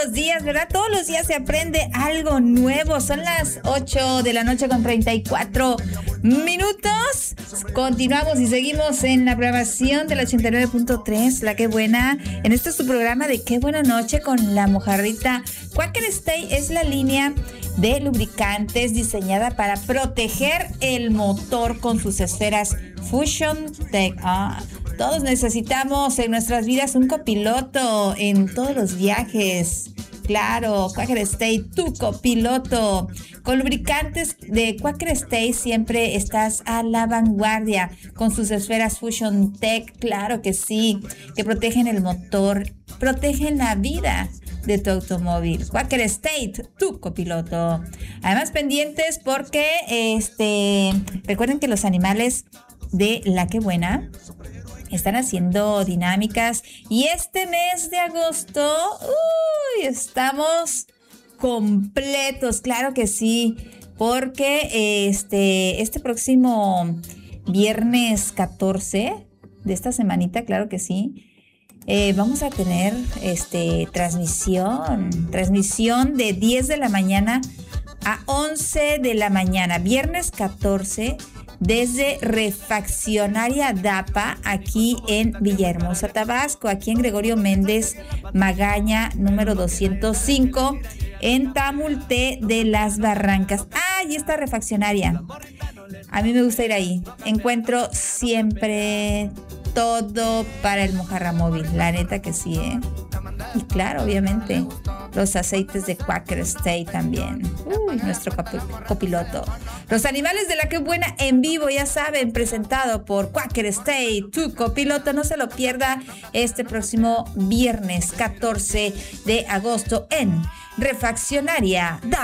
Los días, ¿verdad? Todos los días se aprende algo nuevo. Son las 8 de la noche con 34 minutos. Continuamos y seguimos en la programación del 89.3, La Qué Buena. En este es su programa de Qué Buena Noche con la mojarrita. Quaker Stay es la línea de lubricantes diseñada para proteger el motor con sus esferas Fusion Tech. Todos necesitamos en nuestras vidas un copiloto en todos los viajes. Claro, Quaker Stay, tu copiloto. Con lubricantes de Quaker Stay siempre estás a la vanguardia con sus esferas Fusion Tech, claro que sí, que protegen el motor, protegen la vida de tu automóvil. Quaker Stay, tu copiloto. Además, pendientes porque recuerden que los animales de La Qué Buena están haciendo dinámicas y este mes de agosto estamos completos, claro que sí, porque este próximo viernes 14 de esta semanita, claro que sí, vamos a tener transmisión de 10 de la mañana a 11 de la mañana, viernes 14, desde Refaccionaria DAPA, aquí en Villahermosa, Tabasco, aquí en Gregorio Méndez Magaña, número 205, en Tamulte de las Barrancas. Y esta refaccionaria, a mí me gusta ir ahí. Encuentro siempre todo para el mojarramóvil, la neta que sí, ¿eh? Y claro, obviamente, los aceites de Quaker Stay también. Nuestro copiloto. Los animales de La Qué Buena en vivo, ya saben, presentado por Quaker Stay, tu copiloto. No se lo pierda este próximo viernes 14 de agosto en Refaccionaria DAPA.